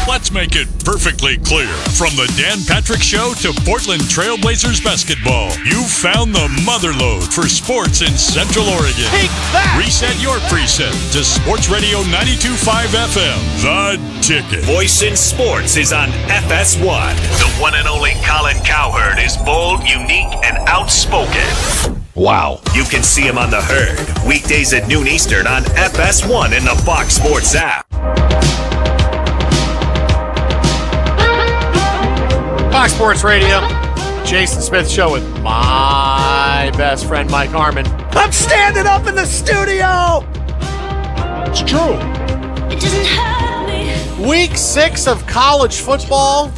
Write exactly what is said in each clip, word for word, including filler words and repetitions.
Let's make it perfectly clear. From the Dan Patrick Show to Portland Trailblazers basketball, you found the motherlode for sports in Central Oregon. Take that! Reset your preset to Sports Radio ninety-two point five F M. The Ticket. Voice in Sports is on F S one. The one and only Colin Cowherd is bold, unique, and outspoken. Wow. You can see him on The Herd, weekdays at noon Eastern on F S one and the Fox Sports app. Fox Sports Radio, Jason Smith Show with my best friend Mike Harmon. I'm standing up in the studio. It's true. It doesn't hurt me. Week six of college football.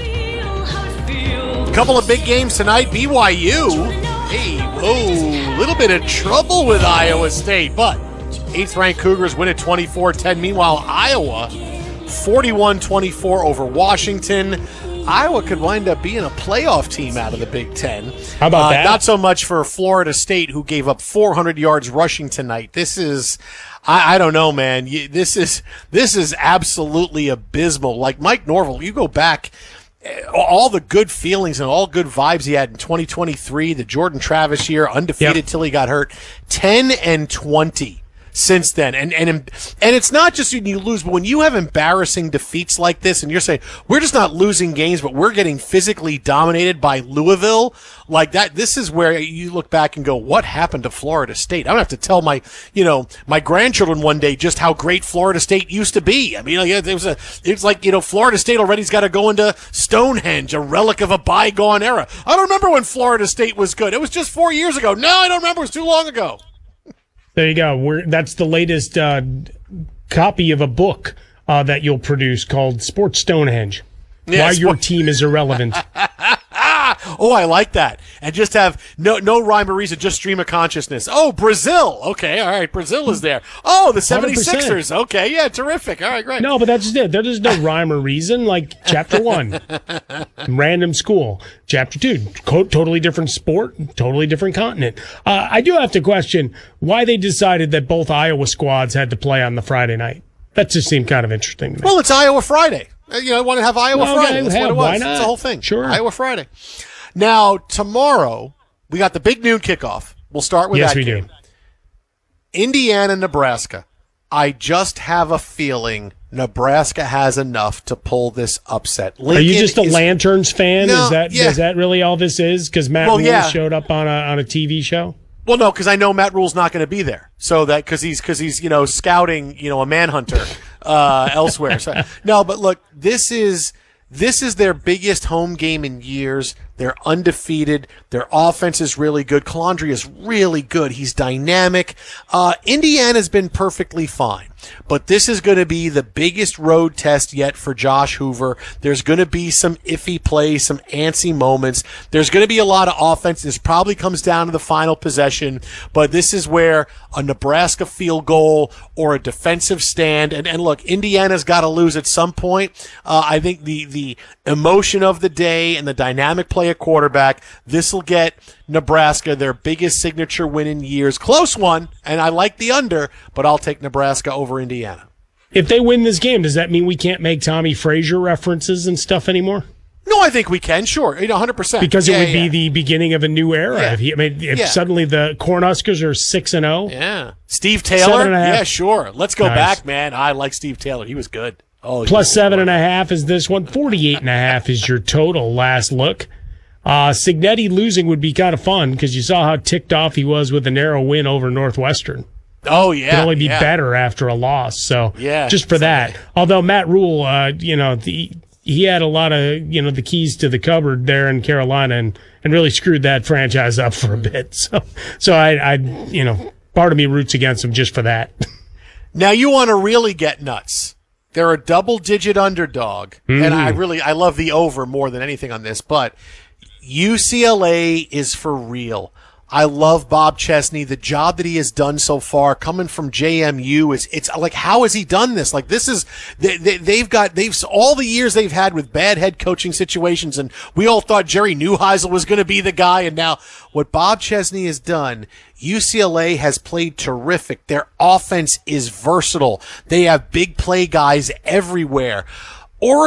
A couple of big games tonight. B Y U. Hey, whoa, little bit of trouble with Iowa State, but eighth-ranked Cougars win at twenty-four ten. Meanwhile, Iowa, forty-one twenty-four over Washington. Iowa could wind up being a playoff team out of the Big Ten. How about uh, that? Not so much for Florida State, who gave up four hundred yards rushing tonight. This is, I, I don't know, man. You, this is this is absolutely abysmal. Like Mike Norvell, you go back, all the good feelings and all good vibes he had in twenty twenty-three, the Jordan Travis year, undefeated Yep. till he got hurt, ten and twenty. Since then, and and and it's not just when you lose, but when you have embarrassing defeats like this, and you're saying we're just not losing games, but we're getting physically dominated by Louisville, like that. This is where you look back and go, "What happened to Florida State?" I'm gonna have to tell my, you know, my grandchildren one day just how great Florida State used to be. I mean, like, it was a, it's like you know, Florida State already's got to go into Stonehenge, a relic of a bygone era. I don't remember when Florida State was good. It was just four years ago. No, I don't remember. It was too long ago. There you go. We're, that's the latest uh, copy of a book uh, that you'll produce called Sports Stonehenge. Yeah, Why your sport- team is irrelevant. Oh, I like that. And just have no no rhyme or reason, just stream of consciousness. Oh, Brazil. Okay, all right, Brazil is there. Oh, the one hundred percent. seventy-sixers. Okay, yeah, terrific. All right, great. No, but that's just it. There's no rhyme or reason. Like chapter one, random school. Chapter two, co- totally different sport, totally different continent. Uh, I do have to question why they decided that both Iowa squads had to play on the Friday night. That just seemed kind of interesting to me. Well, it's Iowa Friday. Uh, You know, I want to have Iowa Okay, Friday. That's yeah, what it why was. not? That's the whole thing. Sure. Iowa Friday. Now, tomorrow, we got the big noon kickoff. We'll start with yes, that we game. do. Indiana, Nebraska. I just have a feeling Nebraska has enough to pull this upset. Lincoln Are you just a is, Lanterns fan? No, is that yeah. is that really all this is? Because Matt Well, Rule yeah. showed up on a on a T V show. Well, no, because I know Matt Rule's not going to be there. So that because he's because he's you know scouting you know a manhunter uh, elsewhere. So, no, but look, this is this is their biggest home game in years. They're undefeated. Their offense is really good. Calandri is really good. He's dynamic. Uh, Indiana's been perfectly fine. But this is going to be the biggest road test yet for Josh Hoover. There's going to be some iffy plays, some antsy moments. There's going to be a lot of offense. This probably comes down to the final possession. But this is where a Nebraska field goal or a defensive stand. And, and look, Indiana's got to lose at some point. Uh, I think the, the emotion of the day and the dynamic play at quarterback, this will get Nebraska their biggest signature win in years. Close one, and I like the under, but I'll take Nebraska over Indiana. If they win this game, does that mean we can't make Tommy Frazier references and stuff anymore? No, I think we can, sure, you know, one hundred percent. Because it yeah, would yeah. be the beginning of a new era. Yeah. If, he, I mean, if Yeah. suddenly the Cornhuskers are six and zero, Yeah. Steve Seven Taylor? and a half. Yeah, sure. Let's go Nice. back, man. I like Steve Taylor. He was good. Oh, plus he was seven good. and a half is this one. Forty-eight and a half is your total last look. Uh, Signetti losing would be kind of fun because you saw how ticked off he was with a narrow win over Northwestern. Oh, yeah. Can only be yeah. better after a loss. So Yeah. just for that. Although Matt Rule, uh, you know, the, he had a lot of, you know, the keys to the cupboard there in Carolina and, and really screwed that franchise up for a bit. So, so I, I, you know, part of me roots against him just for that. Now you want to really get nuts. They're a double-digit underdog, Mm-hmm. and I really I love the over more than anything on this. But U C L A is for real. I love Bob Chesney. The job that he has done so far, coming from J M U, is it's like, how has he done this? Like, this is they, they, they've got they've all the years they've had with bad head coaching situations, and we all thought Jerry Neuheisel was going to be the guy, and now what Bob Chesney has done. U C L A has played terrific. Their offense is versatile. They have big play guys everywhere. Oregon